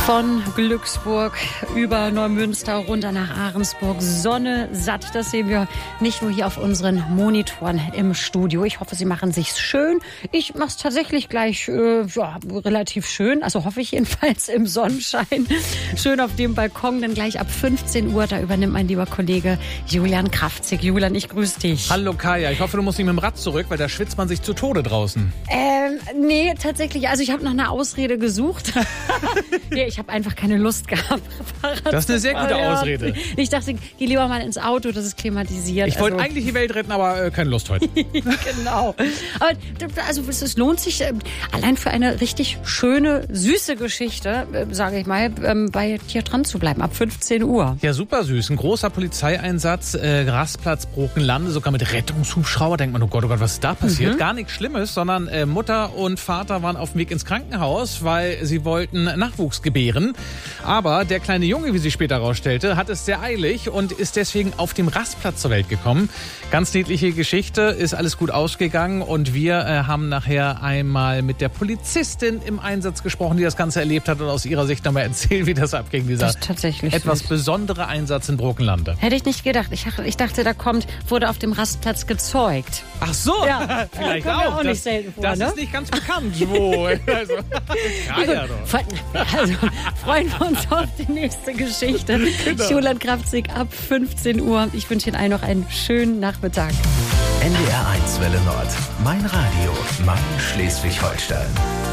Von Glücksburg über Neumünster runter nach Ahrensburg. Sonne satt, das sehen wir nicht nur hier auf unseren Monitoren im Studio. Ich hoffe, Sie machen sich's schön. Ich mache es tatsächlich gleich relativ schön, also hoffe ich jedenfalls im Sonnenschein. Schön auf dem Balkon, denn gleich ab 15 Uhr, da übernimmt mein lieber Kollege Julian Kraftzig. Julian, ich grüße dich. Hallo Kaya, ich hoffe, du musst nicht mit dem Rad zurück, weil da schwitzt man sich zu Tode draußen. Nee, tatsächlich, also ich habe noch eine Ausrede gesucht. Nee, ich habe einfach keine Lust gehabt. Das ist eine sehr gute Ausrede. Ich dachte, geh lieber mal ins Auto, das ist klimatisiert. Ich wollte eigentlich die Welt retten, aber keine Lust heute. Genau. Aber also es lohnt sich allein für eine richtig schöne, süße Geschichte, sage ich mal, bei dir dran zu bleiben, ab 15 Uhr. Ja, super süß. Ein großer Polizeieinsatz, Rastplatz Brockenlande, sogar mit Rettungshubschrauber. Denkt man, oh Gott, was ist da passiert? Gar nichts Schlimmes, sondern Mutter und Vater waren auf dem Weg ins Krankenhaus, weil sie wollten Nachwuchs gebären. Aber der kleine Junge, wie sich später herausstellte, hat es sehr eilig und ist deswegen auf dem Rastplatz zur Welt gekommen. Ganz niedliche Geschichte, ist alles gut ausgegangen und wir haben nachher einmal mit der Polizistin im Einsatz gesprochen, die das Ganze erlebt hat und aus ihrer Sicht nochmal erzählt, wie das abging, dieser etwas besondere Einsatz in Brockenlande. Hätte ich nicht gedacht. Ich dachte, wurde auf dem Rastplatz gezeugt. Ach so, ja. Vielleicht auch nicht selten vor, das ne? ist nicht ganz bekannt, wo. Also, ja, doch. Also freuen wir uns auf die nächste Geschichte. Genau. Julian Kraftzig ab 15 Uhr. Ich wünsche Ihnen allen noch einen schönen Nachmittag. NDR 1 Welle Nord. Mein Radio. Mein Schleswig-Holstein.